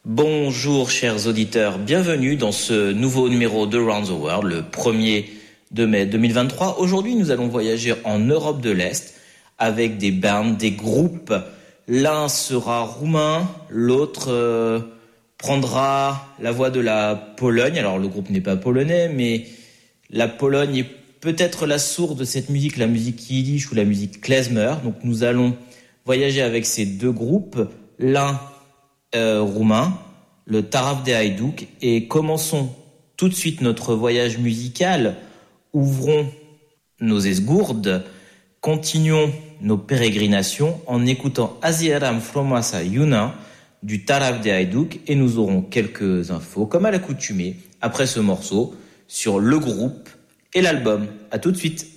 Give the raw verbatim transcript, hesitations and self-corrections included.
Bonjour chers auditeurs, bienvenue dans ce nouveau numéro de Round the World, le premier de mai deux mille vingt-trois. Aujourd'hui, nous allons voyager en Europe de l'Est avec des bands, des groupes. L'un sera roumain, l'autre euh, prendra la voix de la Pologne. Alors le groupe n'est pas polonais, mais la Pologne est peut-être la source de cette musique, la musique yiddish ou la musique klezmer. Donc nous allons voyager avec ces deux groupes. L'un euh, roumain, le Taraf de Hajduk, et commençons tout de suite notre voyage musical. Ouvrons nos esgourdes, continuons nos pérégrinations en écoutant Aziaram Fromasa Yuna du Taraf de Hajduk, et nous aurons quelques infos comme à l'accoutumée après ce morceau sur le groupe et l'album. À tout de suite.